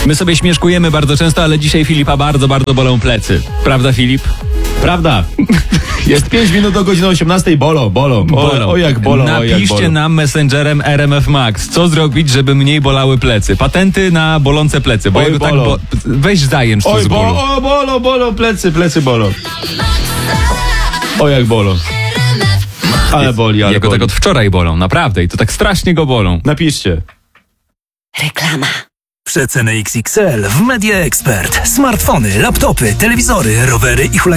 My sobie śmieszkujemy bardzo często, ale dzisiaj Filipa bardzo, bardzo bolą plecy. Prawda, Filip? Prawda. Jest 5 minut do godziny 18. Bolą. O jak bolą, Napiszcie nam messengerem RMF Max, co zrobić, żeby mniej bolały plecy. Patenty na bolące plecy, bo Oj, jego tak bolą. weź zajęcz to z bólu. Bolą, plecy bolą. O jak bolą. Ale boli, ale Jego boli. tak od wczoraj bolą, naprawdę. I to tak strasznie go bolą. Napiszcie. Reklama. Przeceny XXL w Media Expert. Smartfony, laptopy, telewizory, rowery i hulajnogi.